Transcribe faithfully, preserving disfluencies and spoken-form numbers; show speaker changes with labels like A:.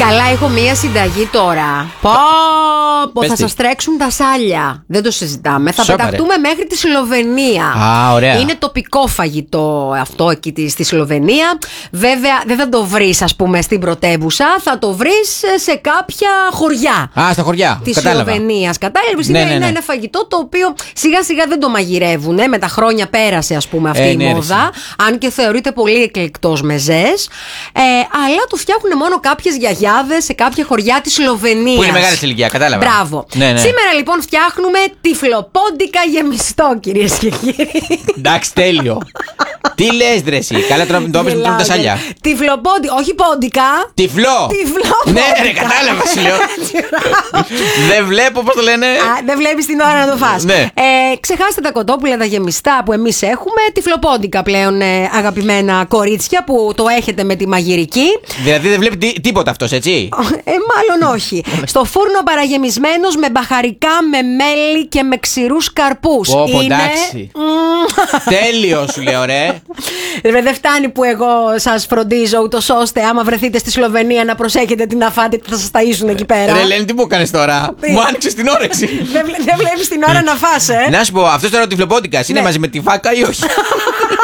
A: Καλά, έχω μία συνταγή τώρα. Πω, πω θα σας τρέξουν τα σάλια. Δεν το συζητάμε. Θα
B: Σόπα,
A: πεταχτούμε μέχρι τη Σλοβενία.
B: Α, ωραία.
A: Είναι τοπικό φαγητό αυτό εκεί στη Σλοβενία. Βέβαια, δεν θα το βρεις, ας πούμε, στην πρωτεύουσα. Θα το βρεις σε κάποια χωριά.
B: Α, στα χωριά.
A: Τη
B: Κατάλαβα.
A: Σλοβενίας. Κατάλαβες,
B: Ναι,
A: είναι,
B: ναι, ναι.
A: είναι ένα φαγητό το οποίο σιγά σιγά δεν το μαγειρεύουν. Με τα χρόνια πέρασε, ας πούμε, αυτή
B: Ε,
A: η
B: ναι,
A: μόδα. Αν και θεωρείται πολύ εκλεκτός μεζές. Ε, αλλά το φτιάχνουν μόνο κάποιες γιαγιάδες σε κάποια χωριά της Σλοβενίας.
B: Που είναι μεγάλη σε ηλικία, κατάλαβα.
A: Μπράβο.
B: Ναι, ναι.
A: Σήμερα λοιπόν φτιάχνουμε τυφλοπόντικα γεμιστό, κυρίες και κύριοι.
B: Εντάξει, τέλειο. Τι λες, ρε εσύ. Καλά, τώρα το έπαιζε με τα σάλια.
A: Τυφλοπόντικα, όχι πόντικα.
B: Τυφλό.
A: Τυφλό.
B: Ναι, ρε, κατάλαβα, σου λέω. Δεν βλέπω, πώς το λένε.
A: Α, δεν βλέπεις την ώρα να το φας.
B: Ναι.
A: Ε, ξεχάστε τα κοτόπουλα, τα γεμιστά που εμείς έχουμε. Τυφλοπόντικα πλέον, ε, αγαπημένα κορίτσια, που το έχετε με τη μαγειρική.
B: Δηλαδή δεν βλέπει τί- τίποτα αυτός, έτσι.
A: Ε, μάλλον όχι. Στο φούρνο παραγεμισμένος με μπαχαρικά, με μέλι και με ξηρούς καρπούς.
B: Πω, πω,
A: Είναι...
B: εντάξει.
A: Μμμ.
B: Τέλειο, σου λέω, ρε.
A: Ρε, δεν φτάνει που εγώ σας φροντίζω, ούτως ώστε άμα βρεθείτε στη Σλοβενία να προσέχετε τι να φάτε, τι θα σας ταΐσουν εκεί πέρα.
B: Ρε, Ελένη, τι μου έκανες τώρα.
A: Τι?
B: Μου άνοιξες την όρεξη.
A: Δεν βλέ- δεν βλέπεις την ώρα να φας, ε.
B: Να σου πω, αυτός τώρα ο τυφλοπόντικας είναι
A: Ναι.
B: μαζί με τη φάκα ή όχι.